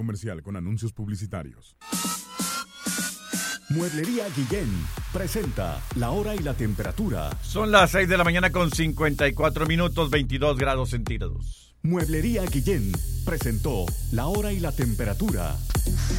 comercial con anuncios publicitarios. Mueblería Guillén presenta la hora y la temperatura. Son las 6 de la mañana con 54 minutos, 22 grados centígrados. Mueblería Guillén presentó la hora y la temperatura.